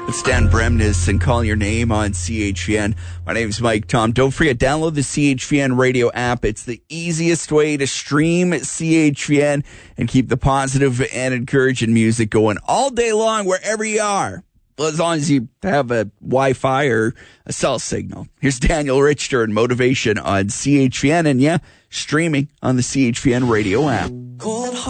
It's Dan Bremnes and Call Your Name on CHVN. My name's Mike Tom. Don't forget, download the CHVN radio app. It's the easiest way to stream CHVN and keep the positive and encouraging music going all day long wherever you are. Well, as long as you have a Wi-Fi or a cell signal. Here's Daniel Richter and Motivation on CHVN. And yeah, streaming on the CHVN radio app.